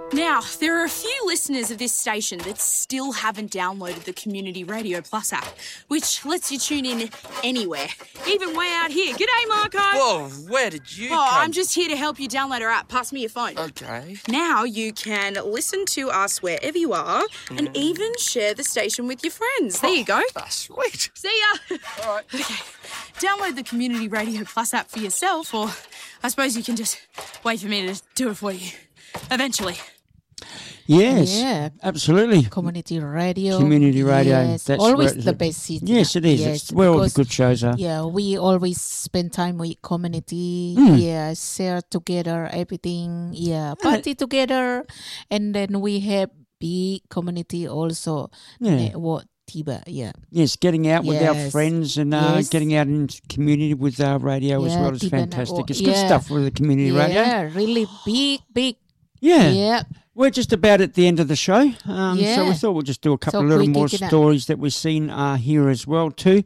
Now, there are a few listeners of this station that still haven't downloaded the Community Radio Plus app, which lets you tune in anywhere, even way out here. G'day, Marco. Whoa, where did you come? I'm just here to help you download our app. Pass me your phone. Okay. Now you can listen to us wherever you are and even share the station with your friends. There you go. Sweet. See ya. All right. Okay. Download the Community Radio Plus app for yourself, or I suppose you can just wait for me to do it for you. Eventually. Yes, Yeah. absolutely. Community radio. Community radio. Yes, That's always where- the best. Yes, it is. Yes, It's where all the because, good shows are. Yeah, we always spend time with community. Yeah, share together everything. Yeah, party together, and then we have big community also. Yeah. Network Tiba. Yeah. Yes, getting out with our Yes. friends and Yes. getting out in community with our radio as Yeah, well is Tiba fantastic. Network. It's good Yeah. stuff with the community radio. Yeah, really big. Yeah. Yeah. We're just about at the end of the show, so we Yeah. thought we'll just do a couple So of little quick, more isn't it? stories that we've seen here as well too.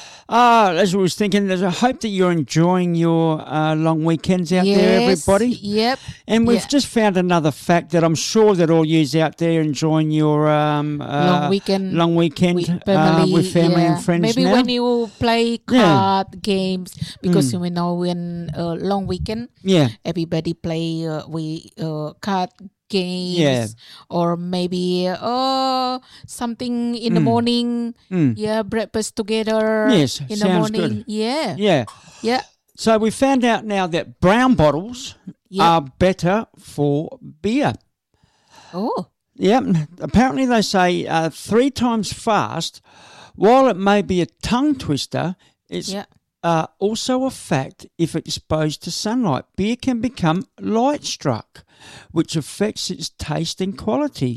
As we was thinking, I hope that you're enjoying your long weekends out there, everybody. Yep. And we've Yeah. just found another fact that I'm sure that all yous out there enjoying your Long weekend with family yeah. and friends Maybe now. when you play Yeah. card games, because you know when long weekend, Yeah. everybody play card games, Yeah. or maybe something in the morning. Yeah, breakfast together. Yes, in the sounds morning. good. Yeah, Yeah. yeah. So we found out now that brown bottles Yep. are better for beer. Oh, Yep. Apparently they say 3 times fast. While it may be a tongue twister, it's yeah. also a fact if exposed to sunlight. Beer can become light struck, which affects its taste and quality,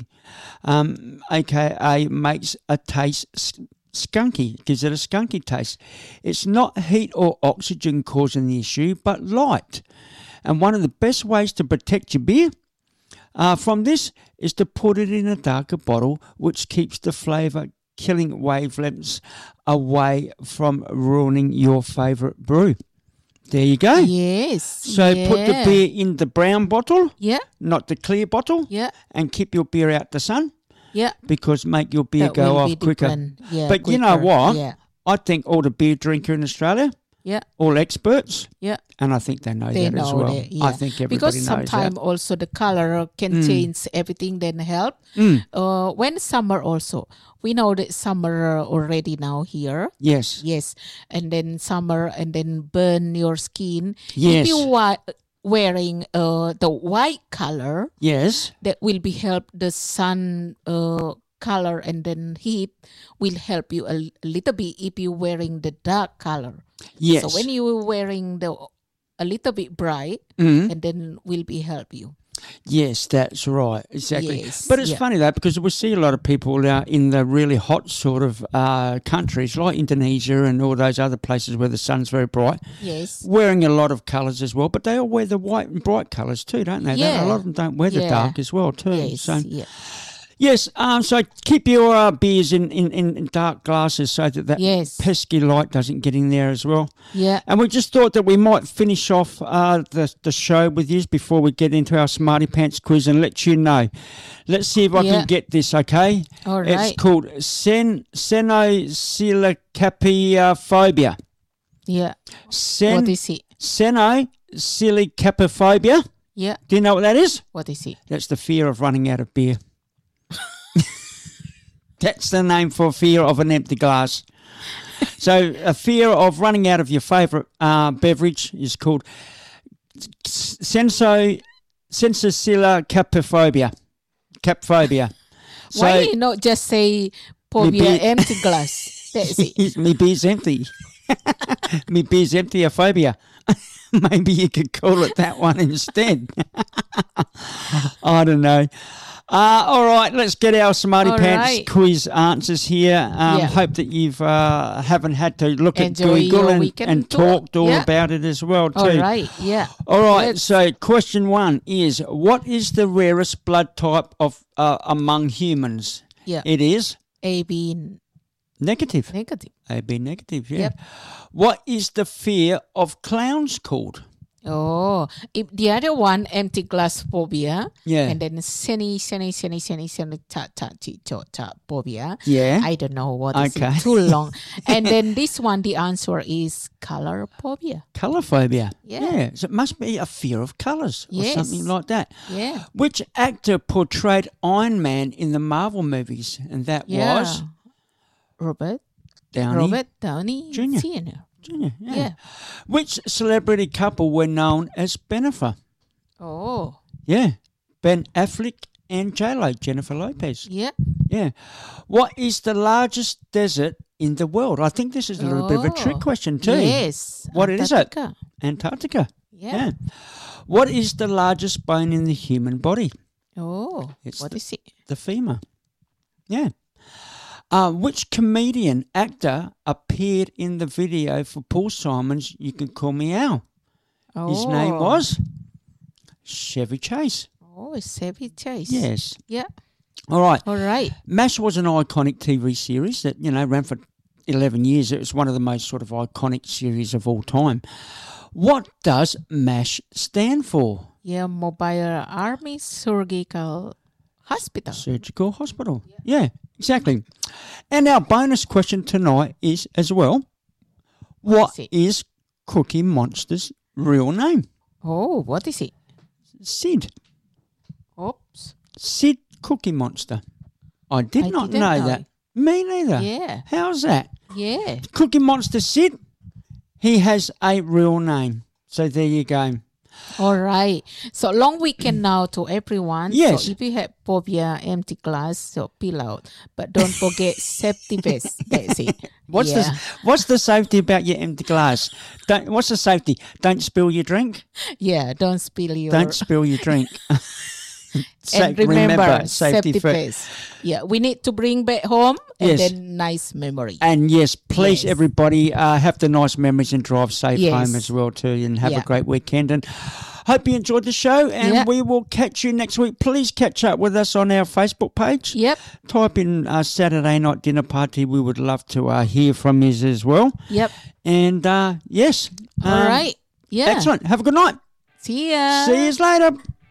aka makes a taste skunky, gives it a skunky taste. It's not heat or oxygen causing the issue, but light. And one of the best ways to protect your beer from this is to put it in a darker bottle, which keeps the flavour killing wavelengths away from ruining your favourite brew. There you go. Yes. So put the yeah. beer in the brown bottle, Yeah, not the clear bottle, yeah, and keep your beer out the sun yeah. because make your beer That go will off be quicker. different. Yeah, But you know quicker. what? Yeah, I think all the beer drinker in Australia, yeah, all experts, yeah. and I think they know They that as know well. that, yeah. I think everybody because knows sometimes that. also the color can change everything, then help. When summer also, we know that summer already now here. Yes. Yes, and then summer and then burn your skin. Yes. If you wearing the white color, Yes. that will be help the sun color, and then heat will help you a little bit if you wearing the dark color. Yes. So when you were wearing a little bit bright, Mm. and then will be help you. Yes, that's right. Exactly. Yes, But it's yeah. funny though, because we see a lot of people in the really hot sort of countries like Indonesia and all those other places where the sun's very bright, Yes. wearing a lot of colours as well. But they all wear the white and bright colours too, don't they? Yeah. A lot of them don't wear the Yeah. dark as well too. Yes. So Yeah. yes, so keep your beers in dark glasses so that Yes. pesky light doesn't get in there as well. Yeah. And we just thought that we might finish off the show with this before we get into our Smarty Pants quiz and let you know. Let's see if I Yeah. can get this, okay? All It's right. called Senosilicapophobia. Yeah. What is it? Senosilicapophobia. Yeah. Do you know what that is? What is it? That's the fear of running out of beer. That's the name for fear of an empty glass. So a fear of running out of your favourite beverage is called sensosilicapphobia. Capphobia. Why you not just say phobia beer- empty glass? That's it. Me beer's empty. Me beer's empty, a phobia. Maybe you could call it that one instead. I don't know. All right, let's get our Smarty All Pants right. quiz answers here. Yeah. Hope that you've haven't had to look Enjoy at Google your and weekend talked all Yeah. about it as well too. All right. Yeah. All right, Let's- so question 1 is, what is the rarest blood type of among humans? Yeah. It is AB negative. negative. AB negative, yeah. Yep. What is the fear of clowns called? Oh, if the other one, empty glass phobia. Yeah. And then seni ta phobia. Yeah. I don't know what is Okay. it, too long. And then this one, the answer is color phobia. Colour phobia. Yeah. So it must be a fear of colours or Yes. something like that. Yeah. Which actor portrayed Iron Man in the Marvel movies? And that Yeah. was Robert Downey Jr. Jr. Jr. Yeah. Yeah. Which celebrity couple were known as Benefer? Oh, Yeah. Ben Affleck and J-Lo, Jennifer Lopez. yeah. Yeah. What is the largest desert in the world? I think this is a little bit of a trick Oh, question too. Yes. What is it? Antarctica. Antarctica. Yeah. What is the largest bone in the human body? Oh, It's what the- is it? The femur. Yeah. Which comedian actor appeared in the video for Paul Simon's You Can Call Me Al? His name was Chevy Chase. Oh, it's Chevy Chase. Yes. Yeah. All right. All right. MASH was an iconic TV series that, ran for 11 years. It was one of the most sort of iconic series of all time. What does MASH stand for? Yeah, Mobile Army Surgical Hospital. Surgical Hospital. Yeah, exactly. And our bonus question tonight is as well, what is it? is Cookie Monster's real name? Oh, what is it? Sid. Oops. Sid Cookie Monster. I did I not didn't know know that. it. Me neither. Yeah. How's that? Yeah. Cookie Monster Sid, he has a real name. So there you go. All right. So long weekend now to everyone. Yes. So if you have phobia, empty glass, so peel out. But don't forget safety vest. That's it. What's yeah. What's the safety about your empty glass? What's the safety? Don't spill your drink. Yeah. Don't spill your. Don't spill your drink. And remember, safety first. vest. Yeah. We need to bring back home and Yes. then nice memory. And yes, please, Yes. everybody, have the nice memories and drive safe Yes. home as well too, and have a Yeah. great weekend. And hope you enjoyed the show. And Yeah. we will catch you next week. Please catch up with us on our Facebook page. Yep. Type in Saturday night dinner party. We would love to hear from you as well. Yep. And yes, All right. Yeah. excellent. Have a good night. See ya. See you later.